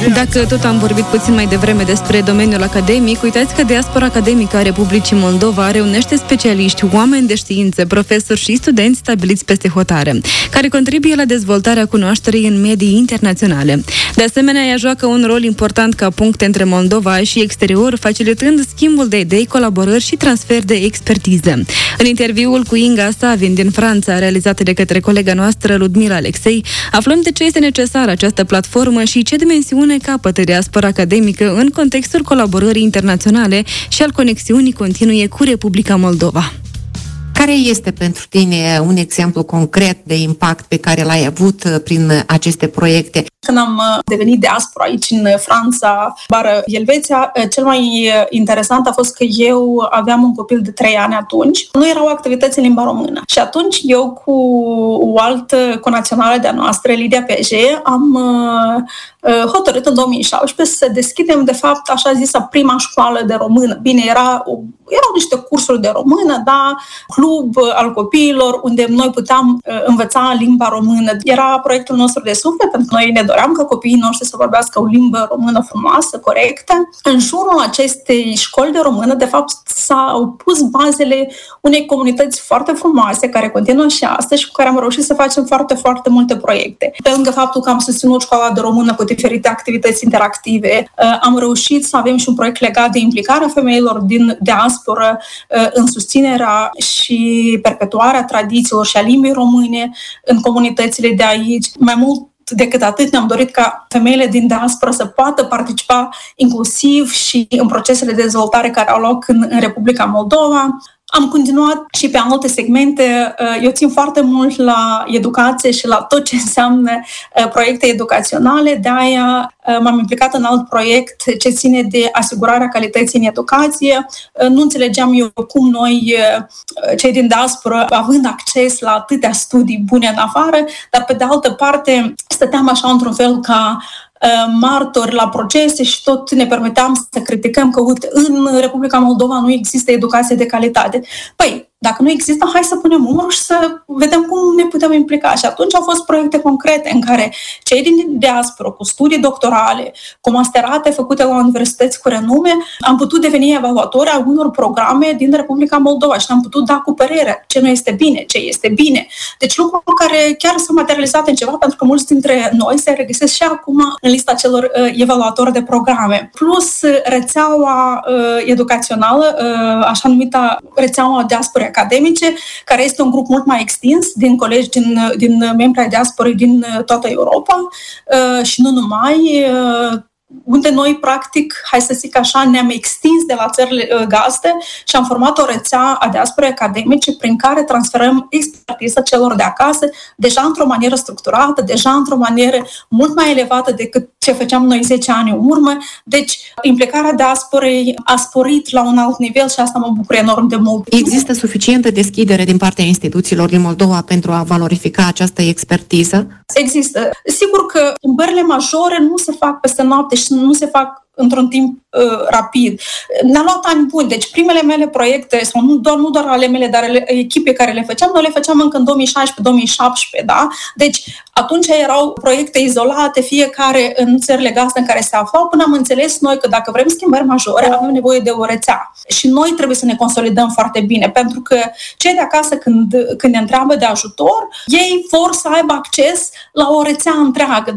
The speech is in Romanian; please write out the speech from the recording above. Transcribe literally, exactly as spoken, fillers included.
Dacă tot am vorbit puțin mai devreme despre domeniul academic, uitați că Diaspora Academică a Republicii Moldova reunește specialiști, oameni de știință, profesori și studenți stabiliți peste hotare, care contribuie la dezvoltarea cunoașterii în medii internaționale. De asemenea, ea joacă un rol important ca punct între Moldova și exterior, facilitând schimbul de idei, colaborări și transfer de expertiză. În interviul cu Inga Savin din Franța, realizat de către colega noastră Ludmila Alexei, aflăm de ce este necesară această platformă și ce dimensiune capătă Diaspora Academică în contextul colaborării internaționale și al conexiunii continue cu Republica Moldova. Care este pentru tine un exemplu concret de impact pe care l-ai avut prin aceste proiecte? Când am devenit diaspora aici în Franța, bară Elveția, cel mai interesant a fost că eu aveam un copil de trei ani atunci. Nu erau activități în limba română. Și atunci eu cu o altă conațională de-a noastră, Lidia Peje, am hotărât în două mii șaptesprezece să deschidem, de fapt, așa zisa, prima școală de română. Bine, era, erau niște cursuri de română, dar club al copiilor, unde noi puteam învăța limba română. Era proiectul nostru de suflet, pentru că noi ne doream ca copiii noștri să vorbească o limbă română frumoasă, corectă. În jurul acestei școli de română, de fapt, s-au pus bazele unei comunități foarte frumoase, care continuă și astăzi și cu care am reușit să facem foarte, foarte multe proiecte. Pe lângă faptul că am susținut școala de română cu diferite activități interactive, am reușit să avem și un proiect legat de implicarea femeilor din diasporă în susținerea și perpetuarea tradițiilor și a limbii române în comunitățile de aici. Mai mult decât atât, ne-am dorit ca femeile din diaspora să poată participa inclusiv și în procesele de dezvoltare care au loc în, în Republica Moldova. Am continuat și pe alte segmente. Eu țin foarte mult la educație și la tot ce înseamnă proiecte educaționale. De-aia m-am implicat în alt proiect ce ține de asigurarea calității în educație. Nu înțelegeam eu cum noi, cei din diaspora, având acces la atâtea studii bune în afară, dar pe de altă parte stăteam așa într-un fel ca martori la procese și tot ne permiteam să criticăm că uite, în Republica Moldova nu există educație de calitate. Păi, dacă nu există, hai să punem umărul și să vedem cum ne putem implica. Și atunci au fost proiecte concrete în care cei din diaspora, cu studii doctorale, cu masterate făcute la universități cu renume, am putut deveni evaluatori a unor programe din Republica Moldova și am putut da cu părere ce nu este bine, ce este bine. Deci lucruri care chiar s-au materializat în ceva, pentru că mulți dintre noi se regăsesc și acum în lista celor uh, evaluatori de programe. Plus rețeaua uh, educațională, uh, așa numită rețeaua diaspora academice, care este un grup mult mai extins din colegi, din, din membri ai diasporei din toată Europa uh, și nu numai, uh, unde noi, practic, hai să zic așa, ne-am extins de la țările uh, gazde și am format o rețea a diasporei academice prin care transferăm expertiza celor de acasă, deja într-o manieră structurată, deja într-o manieră mult mai elevată decât ce făceam noi zece ani în urmă. Deci, implicarea diasporei a sporit la un alt nivel și asta mă bucur enorm de mult. Există suficientă deschidere din partea instituțiilor din Moldova pentru a valorifica această expertiză? Există. Sigur că schimbările majore nu se fac peste noapte și nu se fac într-un timp uh, rapid. Ne-a luat ani buni, deci primele mele proiecte, sau nu doar, nu doar ale mele, dar ale echipei care le făceam, noi le făceam încă în două mii șaisprezece două mii șaptesprezece, da? Deci atunci erau proiecte izolate, fiecare în țările gazde în care se aflau, până am înțeles noi că dacă vrem schimbări majore, avem nevoie de o rețea. Și noi trebuie să ne consolidăm foarte bine, pentru că cei de acasă, când, când ne întreabă de ajutor, ei vor să aibă acces la o rețea întreagă.